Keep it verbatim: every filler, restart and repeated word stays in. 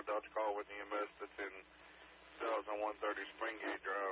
Dodge call with E M S that's in two thousand one thirty Springate Drive.